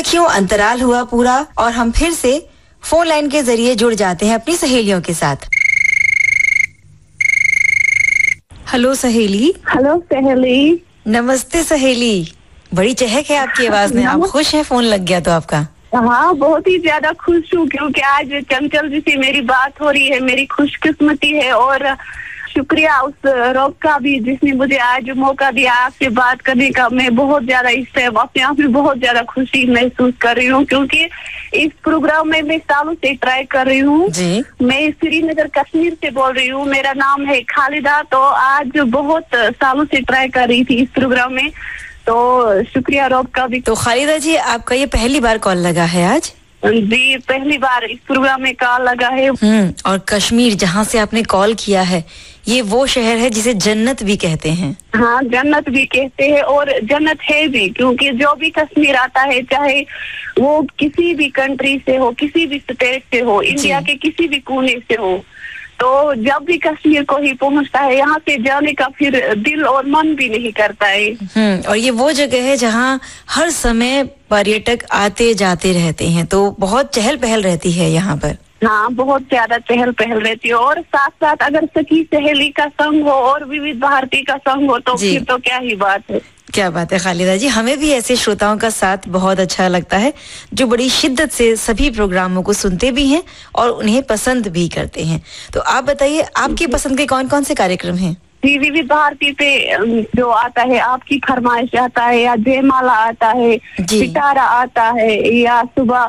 सखियों, अंतराल हुआ पूरा और हम फिर से फोन लाइन के जरिए जुड़ जाते हैं अपनी सहेलियों के साथ। हेलो सहेली। हेलो सहेली। नमस्ते सहेली। बड़ी चहक है आपकी आवाज में। आप खुश हैं फोन लग गया तो आपका? हाँ, बहुत ही ज्यादा खुश हूँ क्योंकि आज चंचल जी से मेरी बात हो रही है। मेरी खुशकिस्मती है और शुक्रिया उस रब का भी जिसने मुझे आज मौका दिया आपसे बात करने का। मैं बहुत ज्यादा इस टाइम अपने आप में बहुत ज्यादा खुशी महसूस कर रही हूँ क्योंकि इस प्रोग्राम में मैं सालों से ट्राई कर रही हूँ। मैं श्रीनगर कश्मीर से बोल रही हूँ। मेरा नाम है खालिदा। तो आज बहुत सालों से ट्राई कर रही थी इस प्रोग्राम में, तो शुक्रिया रब का भी। तो खालिदा जी, आपका ये पहली बार कॉल लगा है आज? जी, पहली बार इस प्रोग्राम में कॉल लगा है। और कश्मीर जहाँ से आपने कॉल किया है, ये वो शहर है जिसे जन्नत भी कहते हैं। हाँ, जन्नत भी कहते हैं और जन्नत है भी, क्योंकि जो भी कश्मीर आता है, चाहे वो किसी भी कंट्री से हो, किसी भी स्टेट से हो, इंडिया के किसी भी कोने से हो, तो जब भी कश्मीर को ही पहुंचता है, यहाँ से जाने का फिर दिल और मन भी नहीं करता है। और ये वो जगह है जहाँ हर समय पर्यटक आते जाते रहते हैं, तो बहुत चहल पहल रहती है यहाँ पर। हाँ, बहुत ज्यादा चहल पहल रहती है और साथ साथ अगर सखी सहेली का संग हो और विविध भारती का संग हो तो फिर तो क्या ही बात है। क्या बात है खालिदा जी। हमें भी ऐसे श्रोताओं का साथ बहुत अच्छा लगता है जो बड़ी शिद्दत से सभी प्रोग्रामों को सुनते भी हैं और उन्हें पसंद भी करते हैं। तो आप बताइए, आपकी पसंद के कौन कौन से कार्यक्रम हैं? विविध भारती पे जो आता है, आपकी फरमाइश आता है, या जयमाला आता है, पिटारा आता है, या सुबह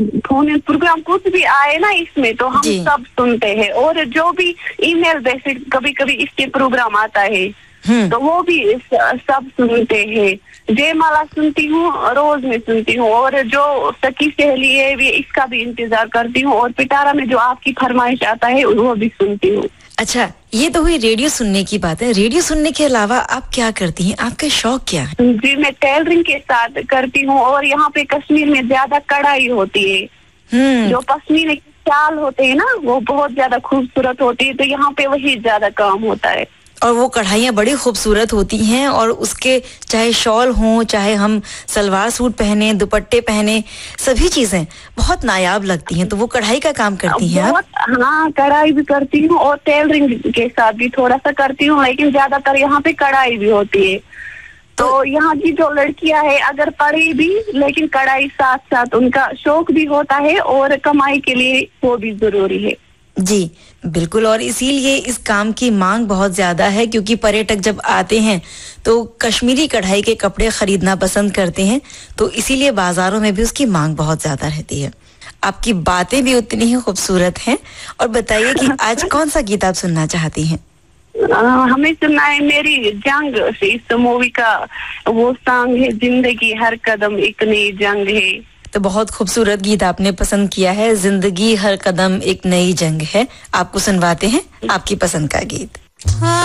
फोन प्रोग्राम कुछ भी आए ना इसमें, तो हम सब सुनते हैं। और जो भी ईमेल बेसिक कभी कभी इसके प्रोग्राम आता है तो वो भी सब सुनते हैं। जयमाला सुनती हूँ, रोज में सुनती हूँ, और जो सखी सहेली है भी इसका भी इंतजार करती हूँ, और पिटारा में जो आपकी फरमाइश आता है वो भी सुनती हूँ। अच्छा, ये तो हुई रेडियो सुनने की बात है। रेडियो सुनने के अलावा आप क्या करती हैं? आपका शौक क्या है? जी, मैं टेलरिंग के साथ करती हूँ और यहाँ पे कश्मीर में ज्यादा कढ़ाई होती है। जो पश्मीने के शाल होते हैं ना, वो बहुत ज्यादा खूबसूरत होती है, तो यहाँ पे वही ज्यादा काम होता है। और वो कढ़ाइयाँ बड़ी खूबसूरत होती हैं, और उसके चाहे शॉल हो, चाहे हम सलवार सूट पहने, दुपट्टे पहने, सभी चीजें बहुत नायाब लगती हैं। तो वो कढ़ाई का काम करती हैं आप? हाँ, कढ़ाई भी करती हूँ और टेलरिंग के साथ भी थोड़ा सा करती हूँ, लेकिन ज्यादातर यहाँ पे कढ़ाई भी होती है। तो यहाँ की जो लड़कियां है, अगर पढ़ी भी लेकिन कढ़ाई साथ साथ उनका शौक भी होता है और कमाई के लिए वो भी जरूरी है। जी बिल्कुल, और इसीलिए इस काम की मांग बहुत ज्यादा है, क्योंकि पर्यटक जब आते हैं तो कश्मीरी कढ़ाई के कपड़े खरीदना पसंद करते हैं, तो इसीलिए बाजारों में भी उसकी मांग बहुत ज्यादा रहती है। आपकी बातें भी उतनी ही खूबसूरत हैं। और बताइए कि आज कौन सा गीत आप सुनना चाहती हैं? हमें सुनना है मेरी जंग से, इस मूवी का वो सॉन्ग है, जिंदगी हर कदम एक नई जंग है। तो बहुत खूबसूरत गीत आपने पसंद किया है। जिंदगी हर कदम एक नई जंग है। आपको सुनवाते हैं आपकी पसंद का गीत।